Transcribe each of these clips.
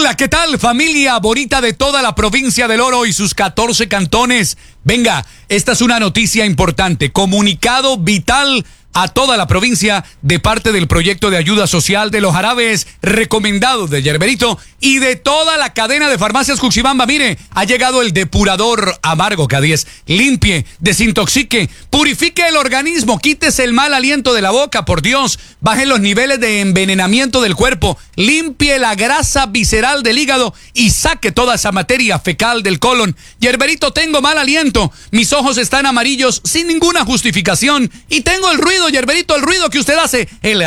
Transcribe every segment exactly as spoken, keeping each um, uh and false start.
Hola, ¿qué tal, familia bonita de toda la provincia del Oro y sus catorce cantones? Venga, esta es una noticia importante, comunicado vital a toda la provincia de parte del proyecto de ayuda social de los árabes recomendados de Yerberito y de toda la cadena de farmacias Cuxibamba. Mire, ha llegado el depurador amargo K diez. Limpie, desintoxique, purifique el organismo, quítese el mal aliento de la boca, por Dios, baje los niveles de envenenamiento del cuerpo, limpie la grasa visceral del hígado y saque toda esa materia fecal del colon. Yerberito, tengo mal aliento, mis ojos están amarillos sin ninguna justificación y tengo el ruido, Yerberito, el ruido que usted hace, el...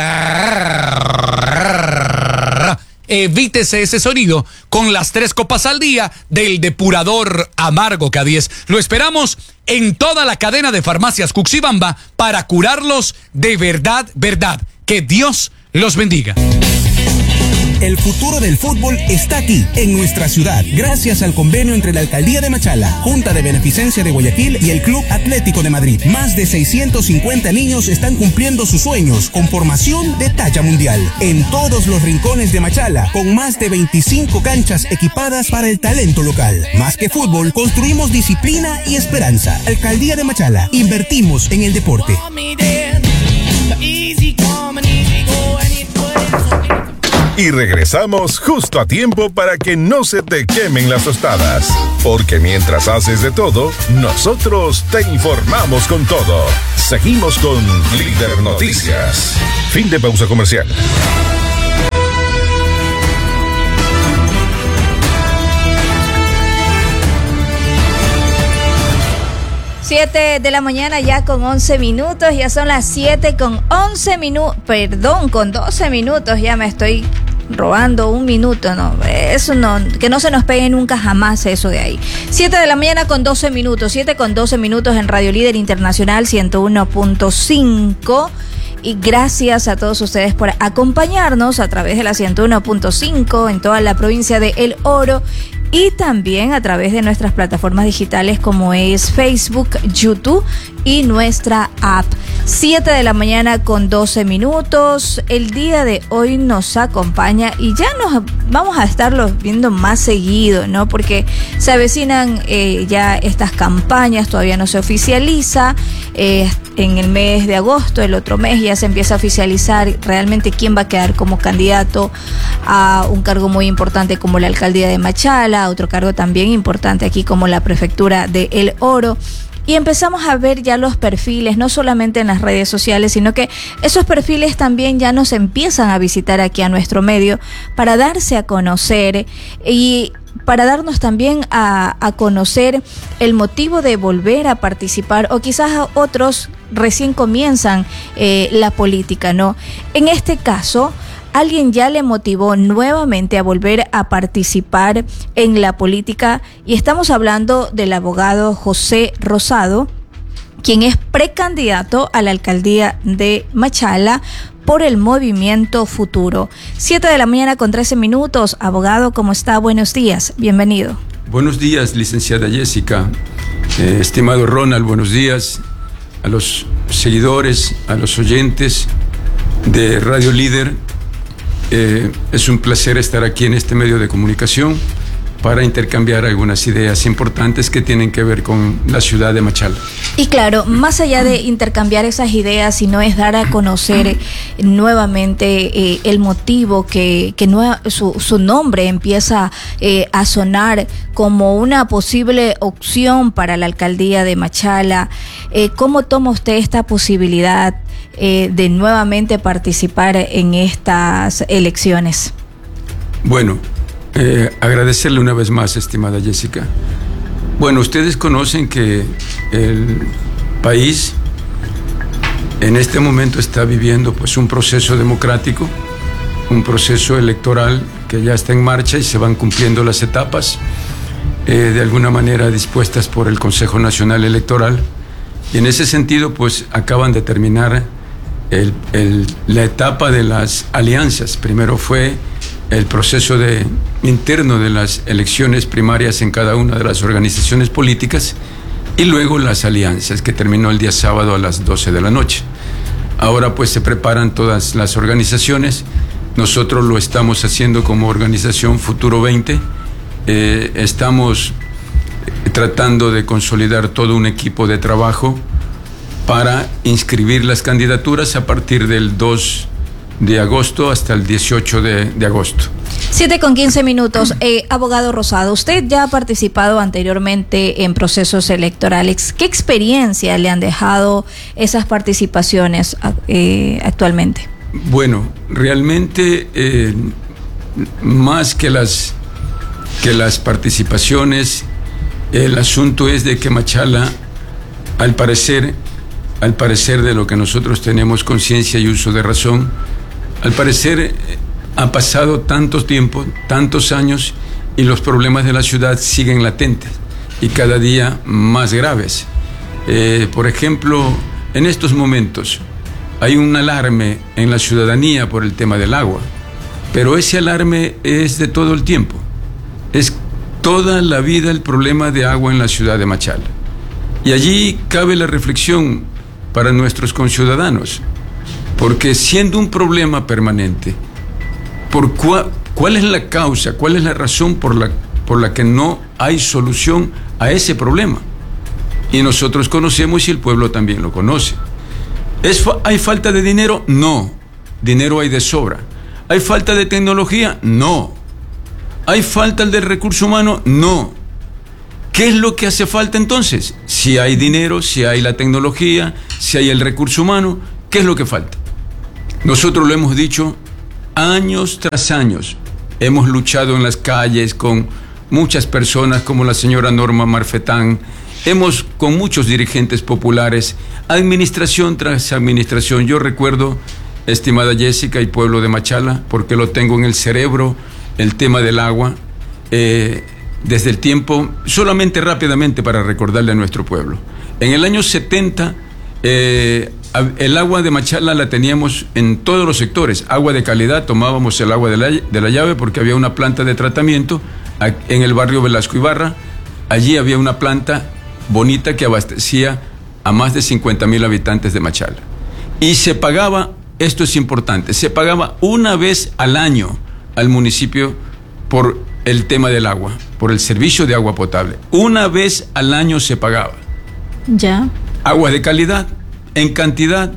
Evítese ese sonido con las tres copas al día del depurador amargo K diez. Lo esperamos en toda la cadena de farmacias Cuxibamba para curarlos de verdad, verdad. Que Dios los bendiga. El futuro del fútbol está aquí, en nuestra ciudad, gracias al convenio entre la Alcaldía de Machala, Junta de Beneficencia de Guayaquil y el Club Atlético de Madrid. Más de seiscientos cincuenta niños están cumpliendo sus sueños con formación de talla mundial. En todos los rincones de Machala, con más de veinticinco canchas equipadas para el talento local. Más que fútbol, construimos disciplina y esperanza. Alcaldía de Machala, invertimos en el deporte. Y regresamos justo a tiempo para que no se te quemen las tostadas. Porque mientras haces de todo, nosotros te informamos con todo. Seguimos con Líder Noticias. Fin de pausa comercial. Siete de la mañana ya con once minutos, ya son las siete con once minutos, perdón, con doce minutos, ya me estoy robando un minuto, no, eso no, que no se nos pegue nunca jamás eso de ahí. Siete de la mañana con doce minutos, siete con doce minutos en Radio Líder Internacional ciento uno punto cinco. Y gracias a todos ustedes por acompañarnos a través de la ciento uno punto cinco en toda la provincia de El Oro y también a través de nuestras plataformas digitales como es Facebook, YouTube y nuestra app. siete de la mañana con doce minutos. El día de hoy nos acompaña y ya nos vamos a estarlo viendo más seguido, ¿no? Porque se avecinan eh, ya estas campañas, todavía no se oficializa. Eh, en el mes de agosto, el otro mes, ya se empieza a oficializar realmente quién va a quedar como candidato a un cargo muy importante como la alcaldía de Machala, otro cargo también importante aquí como la prefectura de El Oro. Y empezamos a ver ya los perfiles, no solamente en las redes sociales, sino que esos perfiles también ya nos empiezan a visitar aquí a nuestro medio para darse a conocer y para darnos también a, a conocer el motivo de volver a participar, o quizás a otros recién comienzan eh, la política, ¿no? En este caso, alguien ya le motivó nuevamente a volver a participar en la política y estamos hablando del abogado José Rosado, quien es precandidato a la alcaldía de Machala por el Movimiento Futuro. Siete de la mañana con trece minutos. Abogado, ¿cómo está? Buenos días, bienvenido. Buenos días, licenciada Jessica, eh, estimado Ronald, buenos días a los seguidores, a los oyentes de Radio Líder. Eh, es un placer estar aquí en este medio de comunicación para intercambiar algunas ideas importantes que tienen que ver con la ciudad de Machala. Y claro, más allá de intercambiar esas ideas, sino es dar a conocer nuevamente eh, el motivo que, que nueva, su, su nombre empieza eh, a sonar como una posible opción para la alcaldía de Machala. Eh, ¿Cómo toma usted esta posibilidad eh, de nuevamente participar en estas elecciones? Bueno, Eh, agradecerle una vez más, estimada Jessica. Bueno, ustedes conocen que el país en este momento está viviendo pues un proceso democrático, un proceso electoral que ya está en marcha y se van cumpliendo las etapas eh, de alguna manera dispuestas por el Consejo Nacional Electoral, y en ese sentido pues acaban de terminar el, el, la etapa de las alianzas. Primero fue el proceso de, interno de las elecciones primarias en cada una de las organizaciones políticas y luego las alianzas, que terminó el día sábado a las doce de la noche. Ahora pues se preparan todas las organizaciones Nosotros lo estamos haciendo como organización Futuro veinte. Eh, estamos tratando de consolidar todo un equipo de trabajo para inscribir las candidaturas a partir del dos de agosto hasta el dieciocho de agosto. siete con quince minutos. Eh, abogado Rosado, usted ya ha participado anteriormente en procesos electorales. ¿Qué experiencia le han dejado esas participaciones eh, actualmente? Bueno, realmente eh, más que las, que las participaciones, el asunto es de que Machala, al parecer, al parecer de lo que nosotros tenemos conciencia y uso de razón, al parecer ha pasado tanto tiempo, tantos años, y los problemas de la ciudad siguen latentes y cada día más graves. Eh, por ejemplo, en estos momentos hay un alarme en la ciudadanía por el tema del agua, pero ese alarme es de todo el tiempo. Es toda la vida el problema de agua en la ciudad de Machala. Y allí cabe la reflexión para nuestros conciudadanos, porque siendo un problema permanente, ¿por cuál, cuál es la causa, cuál es la razón por la, por la que no hay solución a ese problema? Y nosotros conocemos y el pueblo también lo conoce. ¿Es, ¿Hay falta de dinero? No. Dinero hay de sobra. ¿Hay falta de tecnología? No. ¿Hay falta del recurso humano? No. ¿Qué es lo que hace falta entonces? Si hay dinero, si hay la tecnología, si hay el recurso humano, ¿qué es lo que falta? Nosotros lo hemos dicho años tras años. Hemos luchado en las calles con muchas personas como la señora Norma Marfetán. Hemos con muchos dirigentes populares, administración tras administración. Yo recuerdo, estimada Jessica y pueblo de Machala, porque lo tengo en el cerebro, el tema del agua, eh, desde el tiempo, solamente rápidamente para recordarle a nuestro pueblo. En el año setenta, eh, el agua de Machala la teníamos en todos los sectores, agua de calidad, tomábamos el agua de la, de la llave porque había una planta de tratamiento en el barrio Velasco Ibarra. Allí había una planta bonita que abastecía a más de cincuenta mil habitantes de Machala. Y se pagaba, esto es importante, se pagaba una vez al año al municipio por el tema del agua, por el servicio de agua potable. Una vez al año se pagaba. Ya. Agua de calidad, en cantidad.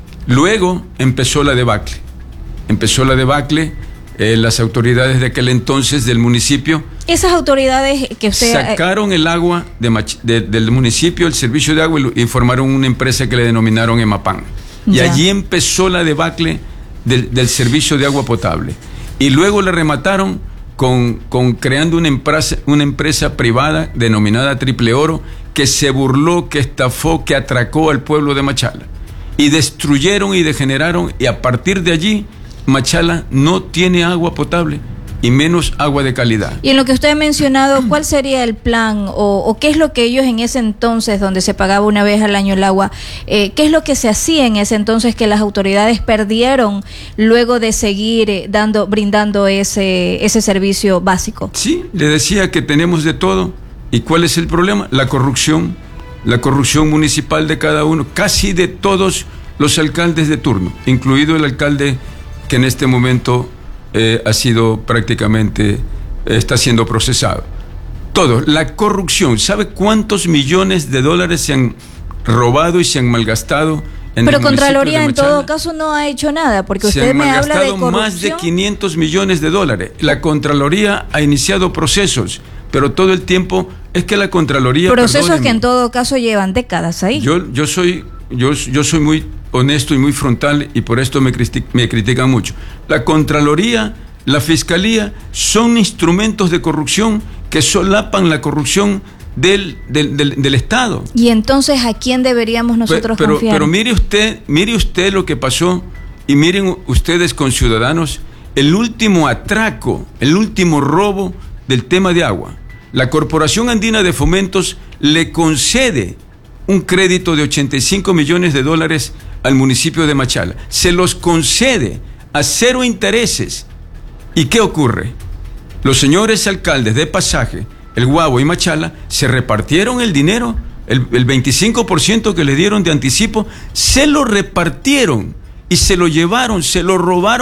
Luego empezó la debacle. Empezó la debacle, eh, las autoridades de aquel entonces del municipio. Esas autoridades que usted... Sacaron el agua de, de, del municipio, el servicio de agua, y formaron una empresa que le denominaron EMAPAN. Y ya. Allí empezó la debacle del, del servicio de agua potable. Y luego la remataron con, con creando una empresa, una empresa privada denominada Triple Oro, que se burló, que estafó, que atracó al pueblo de Machala. Y destruyeron y degeneraron, y a partir de allí, Machala no tiene agua potable, y menos agua de calidad. Y en lo que usted ha mencionado, ¿cuál sería el plan o, o qué es lo que ellos en ese entonces, donde se pagaba una vez al año el agua, eh, qué es lo que se hacía en ese entonces que las autoridades perdieron luego de seguir eh, dando, brindando ese, ese servicio básico? Sí, le decía que tenemos de todo. ¿Y cuál es el problema? La corrupción, la corrupción municipal de cada uno, casi de todos los alcaldes de turno, incluido el alcalde que en este momento Eh, ha sido prácticamente, eh, está siendo procesado. Todo, la corrupción. ¿Sabe cuántos millones de dólares se han robado y se han malgastado en Pero el Contraloría en todo caso no ha hecho nada, porque se usted han me habla de corrupción. Más de quinientos millones de dólares. La Contraloría ha iniciado procesos, pero todo el tiempo es que la Contraloría... Procesos perdóneme, que en todo caso llevan décadas ahí. Yo, yo soy, yo, yo soy muy honesto y muy frontal, y por esto me, critic, me critican mucho. La Contraloría, la Fiscalía son instrumentos de corrupción que solapan la corrupción del, del, del, del Estado. Y entonces, ¿a quién deberíamos nosotros pero, confiar? Pero mire usted, mire usted lo que pasó, y miren ustedes, conciudadanos, el último atraco, el último robo del tema de agua. La Corporación Andina de Fomentos le concede un crédito de ochenta y cinco millones de dólares al municipio de Machala. Se los concede a cero intereses. ¿Y qué ocurre? Los señores alcaldes de Pasaje, El Guabo y Machala se repartieron el dinero, el, el veinticinco por ciento que le dieron de anticipo, se lo repartieron y se lo llevaron, se lo robaron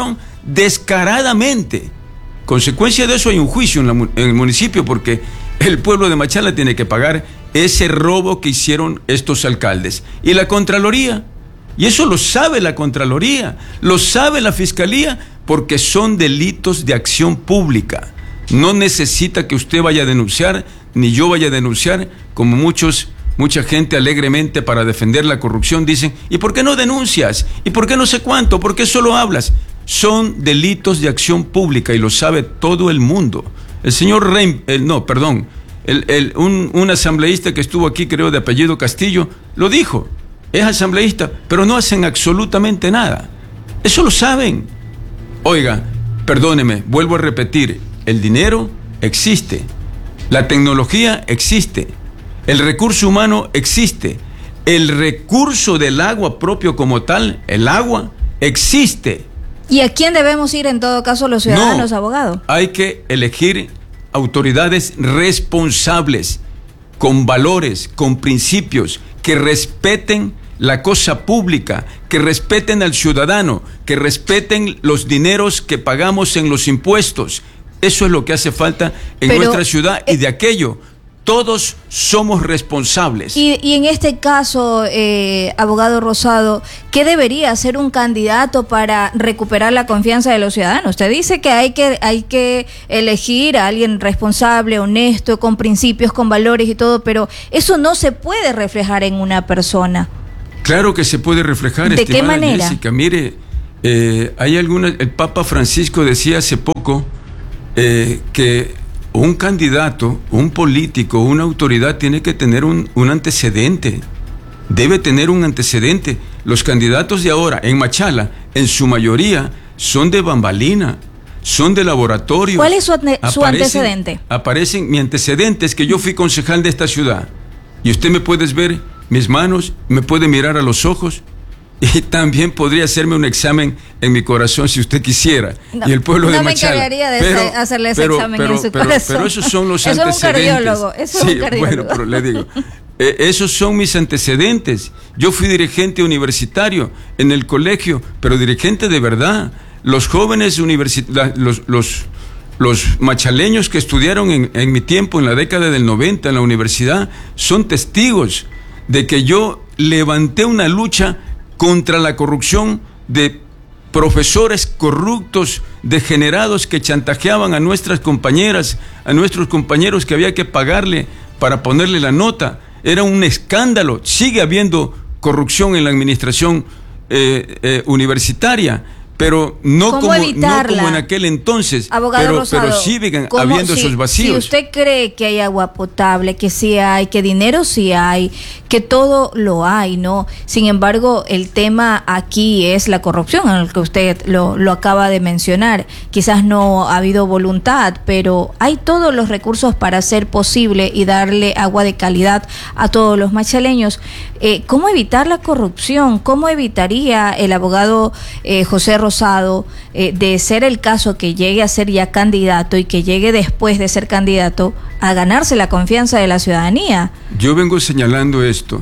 descaradamente. Consecuencia de eso hay un juicio en, la, en el municipio porque el pueblo de Machala tiene que pagar ese robo que hicieron estos alcaldes. Y la Contraloría, y eso lo sabe la Contraloría, lo sabe la Fiscalía, porque son delitos de acción pública. No necesita que usted vaya a denunciar, ni yo vaya a denunciar, como muchos, mucha gente alegremente para defender la corrupción dicen, ¿y por qué no denuncias? ¿Y por qué no sé cuánto? ¿Por qué solo hablas? Son delitos de acción pública y lo sabe todo el mundo. El señor Rein, el, no, perdón, el, el, un, un asambleísta que estuvo aquí, creo de apellido Castillo, lo dijo. Es asambleísta, pero no hacen absolutamente nada. Eso lo saben. Oiga, perdóneme, vuelvo a repetir, el dinero existe, la tecnología existe, el recurso humano existe, el recurso del agua propio como tal, el agua, existe. ¿Y a quién debemos ir en todo caso los ciudadanos, no, abogado? Hay que elegir autoridades responsables, con valores, con principios, que respeten la cosa pública, que respeten al ciudadano, que respeten los dineros que pagamos en los impuestos. Eso es lo que hace falta en Pero, nuestra ciudad y de aquello todos somos responsables. Y, y en este caso, eh, abogado Rosado, ¿qué debería hacer un candidato para recuperar la confianza de los ciudadanos? Usted dice que hay que, hay que elegir a alguien responsable, honesto, con principios, con valores y todo, pero eso no se puede reflejar en una persona. Claro que se puede reflejar. ¿De qué manera? Jessica, mire, eh, hay algunas, el Papa Francisco decía hace poco eh, que un candidato, un político, una autoridad tiene que tener un, un antecedente, debe tener un antecedente. Los candidatos de ahora en Machala, en su mayoría, son de bambalina, son de laboratorio. ¿Cuál es su, su antecedente? Aparecen, mi antecedente es que yo fui concejal de esta ciudad, y usted me puede ver mis manos, me puede mirar a los ojos, y también podría hacerme un examen en mi corazón si usted quisiera. No, y el pueblo no de Machala. No me encargaría de pero, hacerle ese pero, examen pero, en su pero, corazón. Pero esos son los eso antecedentes. Es un cardiólogo, eso sí, es un cardiólogo. Bueno, pero le digo, eh, esos son mis antecedentes. Yo fui dirigente universitario en el colegio, pero dirigente de verdad. Los jóvenes universitarios, los, los, los machaleños que estudiaron en, en mi tiempo, en la década del noventa, en la universidad, son testigos de que yo levanté una lucha contra la corrupción de profesores corruptos, degenerados que chantajeaban a nuestras compañeras, a nuestros compañeros que había que pagarle para ponerle la nota. Era un escándalo. Sigue habiendo corrupción en la administración eh, eh, universitaria, pero no como, no como en aquel entonces. Abogado pero, Rosado, pero siguen habiendo si, esos vacíos. Si usted cree que hay agua potable, que sí hay, que dinero sí hay, que todo lo hay, ¿no? Sin embargo, el tema aquí es la corrupción, en el que usted lo, lo acaba de mencionar. Quizás no ha habido voluntad, pero hay todos los recursos para hacer posible y darle agua de calidad a todos los machaleños. Eh, ¿Cómo evitar la corrupción? ¿Cómo evitaría el abogado eh, José Rosado, eh, de ser el caso que llegue a ser ya candidato y que llegue después de ser candidato a ganarse la confianza de la ciudadanía? Yo vengo señalando esto.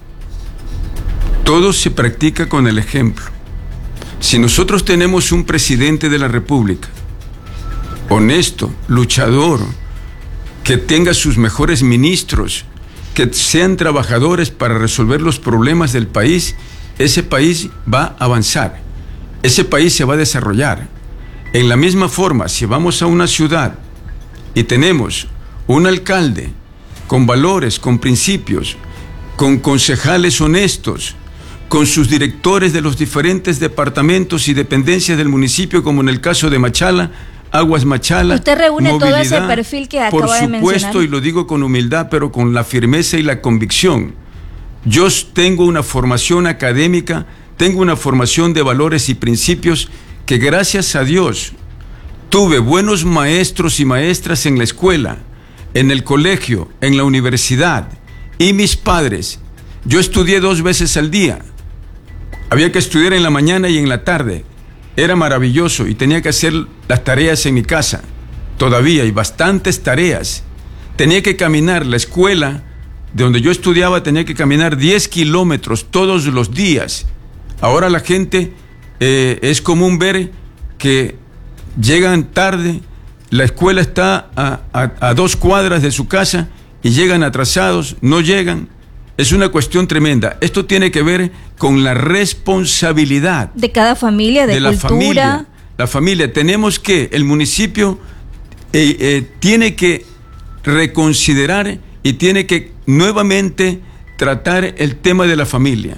Todo se practica con el ejemplo. Si nosotros tenemos un presidente de la República honesto, luchador, que tenga sus mejores ministros, que sean trabajadores para resolver los problemas del país, ese país va a avanzar. Ese país se va a desarrollar. En la misma forma, si vamos a una ciudad y tenemos un alcalde con valores, con principios, con concejales honestos, con sus directores de los diferentes departamentos y dependencias del municipio, como en el caso de Machala, Aguas Machala. Usted reúne todo ese perfil que acaba de mencionar. Por supuesto, y lo digo con humildad, pero con la firmeza y la convicción. Yo tengo una formación académica, tengo una formación de valores y principios que, gracias a Dios, tuve buenos maestros y maestras en la escuela, en el colegio, en la universidad, y mis padres. Yo estudié dos veces al día. Había que estudiar en la mañana y en la tarde. Era maravilloso y tenía que hacer las tareas en mi casa. Todavía hay bastantes tareas. Tenía que caminar la escuela de donde yo estudiaba, tenía que caminar diez kilómetros todos los días. Ahora la gente, eh, es común ver que llegan tarde, la escuela está a, a, a dos cuadras de su casa y llegan atrasados, no llegan. Es una cuestión tremenda. Esto tiene que ver con la responsabilidad de cada familia, de, de la cultura. familia. La familia, tenemos que, el municipio eh, eh, tiene que reconsiderar y tiene que nuevamente tratar el tema de la familia.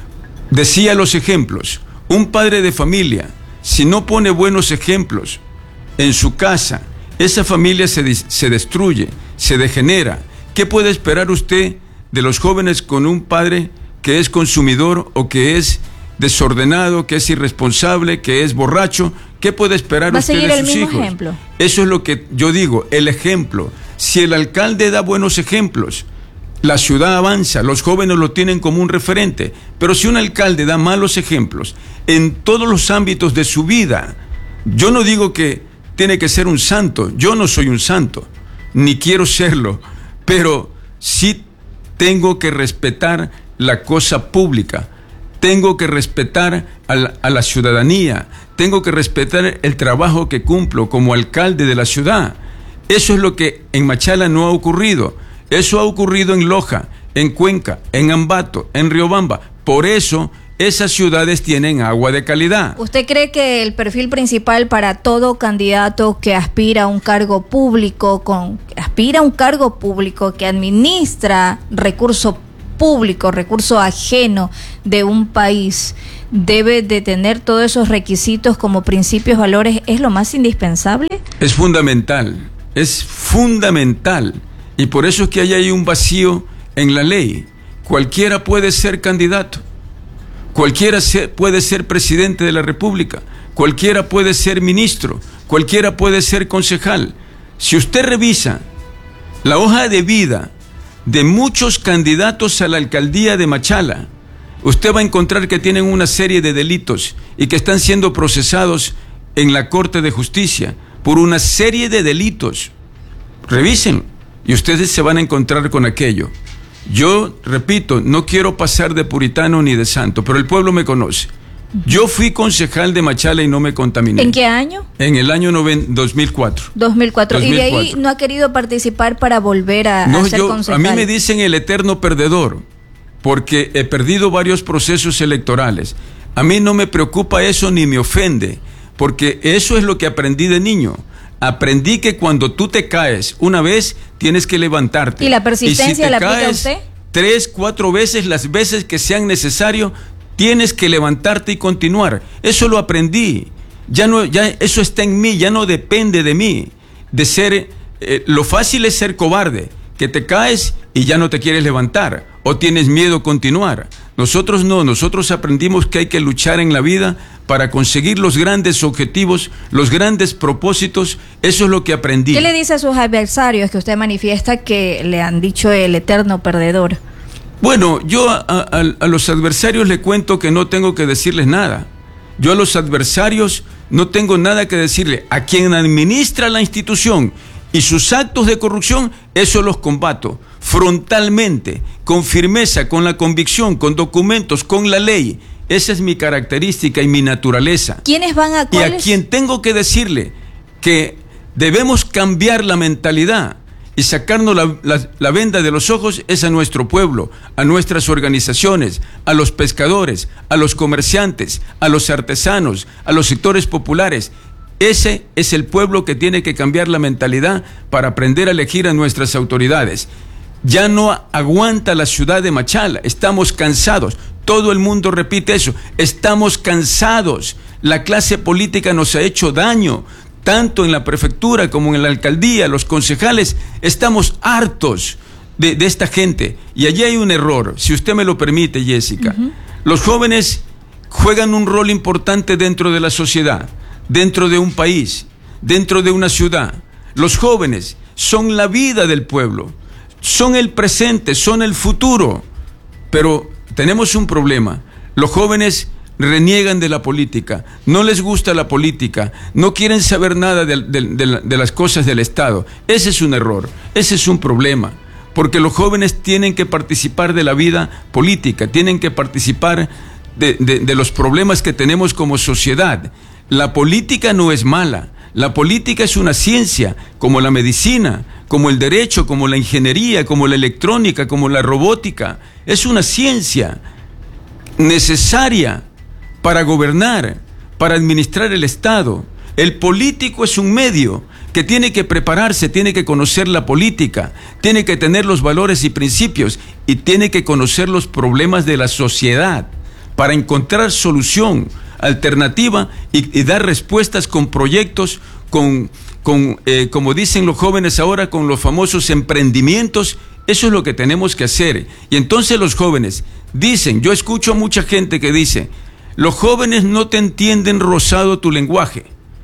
Decía los ejemplos, un padre de familia, si no pone buenos ejemplos en su casa, esa familia se, se destruye, se degenera. ¿Qué puede esperar usted de los jóvenes con un padre que es consumidor o que es desordenado, que es irresponsable, que es borracho? ¿Qué puede esperar ¿Va a usted seguir de el sus mismo hijos? ejemplo? Eso es lo que yo digo, el ejemplo. Si el alcalde da buenos ejemplos, la ciudad avanza, los jóvenes lo tienen como un referente. Pero si un alcalde da malos ejemplos en todos los ámbitos de su vida, yo no digo que tiene que ser un santo, yo no soy un santo, ni quiero serlo, pero sí tengo que respetar la cosa pública, tengo que respetar a la, a la ciudadanía, tengo que respetar el trabajo que cumplo como alcalde de la ciudad. Eso es lo que en Machala no ha ocurrido. Eso ha ocurrido en Loja, en Cuenca, en Ambato, en Riobamba. Por eso esas ciudades tienen agua de calidad. ¿Usted cree que el perfil principal para todo candidato que aspira a un cargo público, con, aspira a un cargo público que administra recurso público, recurso ajeno de un país, debe de tener todos esos requisitos como principios, valores? ¿Es lo más indispensable? Es fundamental, es fundamental. Y por eso es que ahí hay un vacío en la ley. Cualquiera puede ser candidato. Cualquiera puede ser presidente de la República, cualquiera puede ser ministro, cualquiera puede ser concejal. Si usted revisa la hoja de vida de muchos candidatos a la alcaldía de Machala, usted va a encontrar que tienen una serie de delitos y que están siendo procesados en la Corte de Justicia por una serie de delitos. Revisen y ustedes se van a encontrar con aquello. Yo, repito, no quiero pasar de puritano ni de santo, pero el pueblo me conoce. Yo fui concejal de Machala y no me contaminé. ¿En qué año? En el año dos mil cuatro. dos mil cuatro. ¿Y de ahí no ha querido participar para volver a, no, a ser yo, concejal? A mí me dicen el eterno perdedor, porque he perdido varios procesos electorales. A mí no me preocupa eso ni me ofende, porque eso es lo que aprendí de niño. Aprendí que cuando tú te caes una vez, tienes que levantarte. ¿Y la persistencia y si te la caes aplica usted? Tres, cuatro veces, las veces que sean necesario, tienes que levantarte y continuar. Eso lo aprendí. Ya no, ya eso está en mí, ya no depende de mí. De ser, eh, lo fácil es ser cobarde, que te caes y ya no te quieres levantar o tienes miedo a continuar. Nosotros no, nosotros aprendimos que hay que luchar en la vida para conseguir los grandes objetivos, los grandes propósitos. Eso es lo que aprendí. ¿Qué le dice a sus adversarios que usted manifiesta que le han dicho el eterno perdedor? Bueno, yo a, a, a los adversarios le cuento que no tengo que decirles nada. Yo a los adversarios no tengo nada que decirle. A quien administra la institución y sus actos de corrupción, eso los combato frontalmente, con firmeza, con la convicción, con documentos, con la ley. Esa es mi característica y mi naturaleza. ¿Quiénes van a cuáles? Y a quien tengo que decirle que debemos cambiar la mentalidad y sacarnos la, la, la venda de los ojos es a nuestro pueblo, a nuestras organizaciones, a los pescadores, a los comerciantes, a los artesanos, a los sectores populares. Ese es el pueblo que tiene que cambiar la mentalidad para aprender a elegir a nuestras autoridades. Ya no aguanta la ciudad de Machala, estamos cansados. Todo el mundo repite eso, estamos cansados. La clase política nos ha hecho daño, tanto en la prefectura como en la alcaldía, los concejales, estamos hartos de, de esta gente. Y allí hay un error, si usted me lo permite, Jessica. Uh-huh. Los jóvenes juegan un rol importante dentro de la sociedad, dentro de un país, dentro de una ciudad. Los jóvenes son la vida del pueblo, son el presente, son el futuro. Pero tenemos un problema. Los jóvenes reniegan de la política, no les gusta la política, no quieren saber nada de, de, de, de las cosas del Estado. Ese es un error, ese es un problema, porque los jóvenes tienen que participar de la vida política, tienen que participar de, de, de los problemas que tenemos como sociedad. La política no es mala. La política es una ciencia, como la medicina, como el derecho, como la ingeniería, como la electrónica, como la robótica. Es una ciencia necesaria para gobernar, para administrar el Estado. El político es un medio que tiene que prepararse, tiene que conocer la política, tiene que tener los valores y principios y tiene que conocer los problemas de la sociedad para encontrar solución alternativa y, y dar respuestas con proyectos, con, con eh, como dicen los jóvenes ahora, con los famosos emprendimientos. Eso es lo que tenemos que hacer. Y entonces los jóvenes dicen, yo escucho a mucha gente que dice, los jóvenes no te entienden, Rosado, tu lenguaje.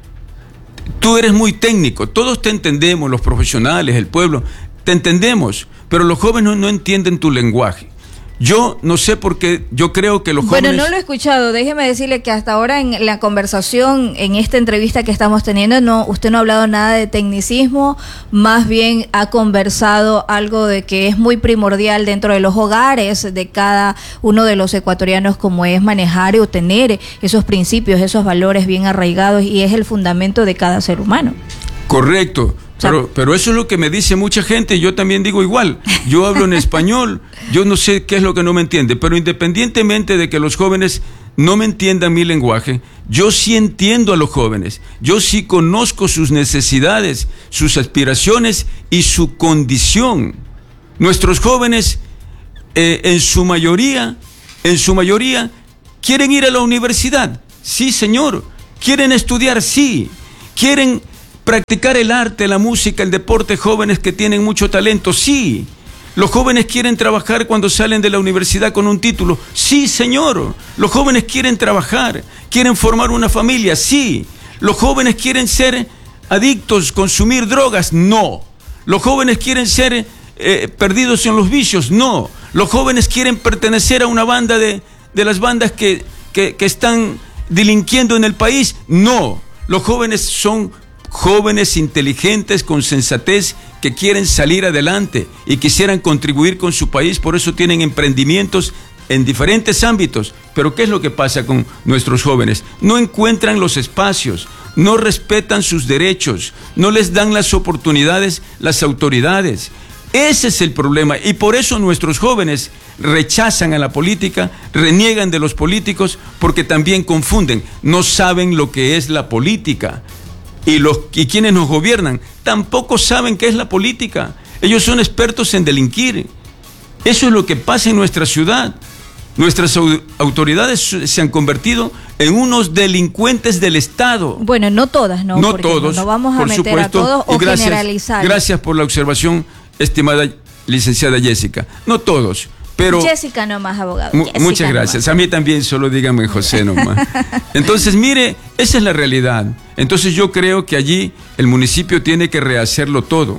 Tú eres muy técnico, todos te entendemos, los profesionales, el pueblo, te entendemos, pero los jóvenes no, no entienden tu lenguaje. Yo no sé por qué, yo creo que los jóvenes... Bueno, no lo he escuchado, déjeme decirle que hasta ahora en la conversación, en esta entrevista que estamos teniendo, no, usted no ha hablado nada de tecnicismo, más bien ha conversado algo de que es muy primordial dentro de los hogares de cada uno de los ecuatorianos, como es manejar o tener esos principios, esos valores bien arraigados, y es el fundamento de cada ser humano. Correcto. Pero, pero eso es lo que me dice mucha gente y yo también digo igual. Yo hablo en español, yo no sé qué es lo que no me entiende, pero independientemente de que los jóvenes no me entiendan mi lenguaje, yo sí entiendo a los jóvenes, yo sí conozco sus necesidades, sus aspiraciones y su condición. Nuestros jóvenes, eh, en su mayoría, en su mayoría, quieren ir a la universidad, sí señor, quieren estudiar, sí, quieren practicar el arte, la música, el deporte, jóvenes que tienen mucho talento, sí. Los jóvenes quieren trabajar cuando salen de la universidad con un título, sí señor. Los jóvenes quieren trabajar, quieren formar una familia, sí. Los jóvenes quieren ser adictos, consumir drogas, no. Los jóvenes quieren ser eh, perdidos en los vicios, no. Los jóvenes quieren pertenecer a una banda de, de las bandas que, que, que están delinquiendo en el país, no. Los jóvenes son jóvenes inteligentes, con sensatez, que quieren salir adelante y quisieran contribuir con su país, por eso tienen emprendimientos en diferentes ámbitos. Pero ¿qué es lo que pasa con nuestros jóvenes? No encuentran los espacios, no respetan sus derechos, no les dan las oportunidades las autoridades. Ese es el problema y por eso nuestros jóvenes rechazan a la política, reniegan de los políticos, porque también confunden, no saben lo que es la política. Y, los, y quienes nos gobiernan tampoco saben qué es la política. Ellos son expertos en delinquir. Eso es lo que pasa en nuestra ciudad. Nuestras autoridades se han convertido en unos delincuentes del Estado. Bueno, no todas, ¿no? No Porque todos, no, no vamos a por meter supuesto, a todos o y gracias, generalizar. Gracias por la observación, estimada licenciada Jessica. No todos. Pero Jessica nomás, abogado. Jessica muchas gracias. Nomás. A mí también, solo dígame José nomás. Entonces, mire, esa es la realidad. Entonces yo creo que allí el municipio tiene que rehacerlo todo.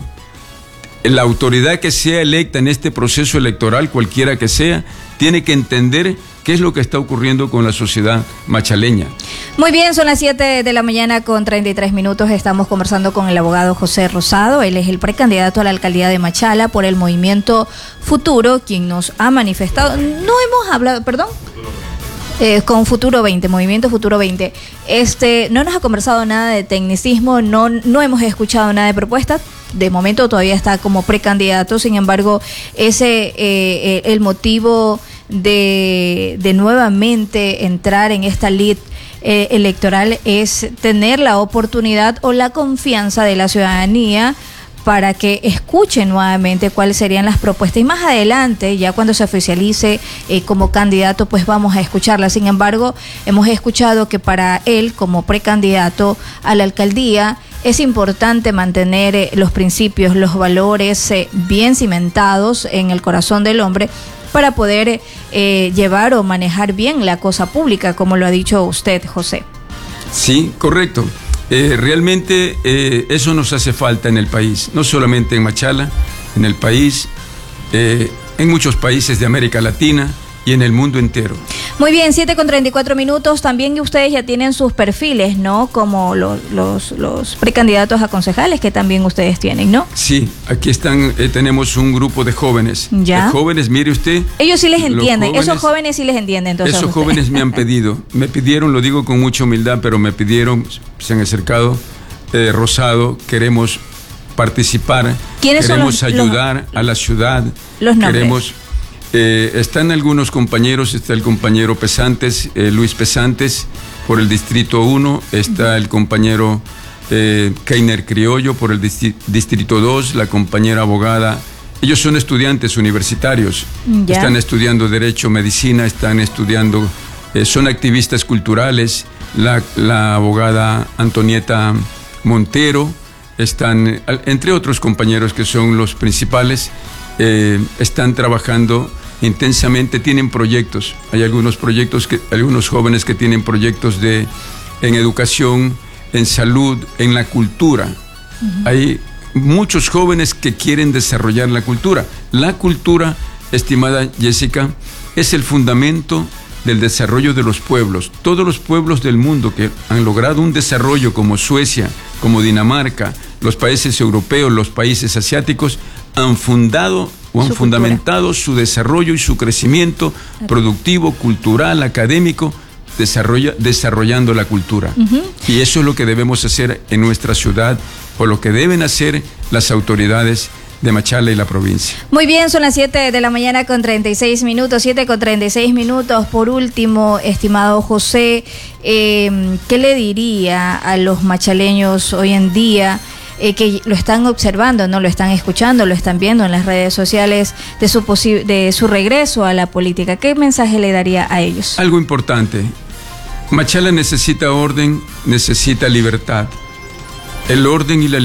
La autoridad que sea electa en este proceso electoral, cualquiera que sea, tiene que entender qué es lo que está ocurriendo con la sociedad machaleña. Muy bien, son las siete de la mañana con treinta y tres minutos. Estamos conversando con el abogado José Rosado. Él es el precandidato a la alcaldía de Machala por el Movimiento Futuro, quien nos ha manifestado. No hemos hablado, perdón. Eh, con Futuro veinte, Movimiento Futuro veinte. Este, no nos ha conversado nada de tecnicismo, no, no hemos escuchado nada de propuestas. De momento todavía está como precandidato, sin embargo, ese eh, el motivo de, de nuevamente entrar en esta lid eh, electoral es tener la oportunidad o la confianza de la ciudadanía para que escuchen nuevamente cuáles serían las propuestas. Y más adelante, ya cuando se oficialice eh, como candidato, pues vamos a escucharla. Sin embargo, hemos escuchado que para él, como precandidato a la alcaldía, es importante mantener eh, los principios, los valores eh, bien cimentados en el corazón del hombre para poder eh, llevar o manejar bien la cosa pública, como lo ha dicho usted, José. Sí, correcto. Eh, realmente eh, eso nos hace falta en el país, no solamente en Machala, en el país, eh, en muchos países de América Latina, y en el mundo entero. Muy bien, siete con treinta y cuatro minutos. También ustedes ya tienen sus perfiles, ¿no? Como los, los, los precandidatos a concejales que también ustedes tienen, ¿no? Sí, aquí están, eh, tenemos un grupo de jóvenes. ¿Ya? De jóvenes, mire usted. Ellos sí les entienden, jóvenes, esos jóvenes sí les entienden. Entonces esos jóvenes me han pedido, me pidieron, lo digo con mucha humildad, pero me pidieron, se han acercado, eh, Rosado, queremos participar, queremos son los, ayudar los, a la ciudad, los nombres? queremos... Eh, están algunos compañeros, está el compañero Pesantes, eh, Luis Pesantes, por el Distrito uno, está el compañero eh, Keiner Criollo por el distri Distrito dos, la compañera abogada. Ellos son estudiantes universitarios, ya. Están estudiando Derecho, Medicina, están estudiando, eh, son activistas culturales, la, la abogada Antonieta Montero, están, entre otros compañeros que son los principales, eh, están trabajando intensamente, tienen proyectos, hay algunos proyectos, que, algunos jóvenes que tienen proyectos de, en educación, en salud, en la cultura. Uh-huh. Hay muchos jóvenes que quieren desarrollar la cultura. La cultura, estimada Jessica, es el fundamento del desarrollo de los pueblos. Todos los pueblos del mundo que han logrado un desarrollo como Suecia, como Dinamarca, los países europeos, los países asiáticos, han fundado o han su fundamentado cultura. Su desarrollo y su crecimiento productivo, cultural, académico, desarrolla, desarrollando la cultura. Uh-huh. Y eso es lo que debemos hacer en nuestra ciudad, o lo que deben hacer las autoridades de Machala y la provincia. Muy bien, son las siete de la mañana con treinta y seis minutos, siete con treinta y seis minutos. Por último, estimado José, eh, ¿qué le diría a los machaleños hoy en día eh, que lo están observando, no lo están escuchando, lo están viendo en las redes sociales de su, de su regreso a la política? ¿Qué mensaje le daría a ellos? Algo importante. Machala necesita orden, necesita libertad. El orden y la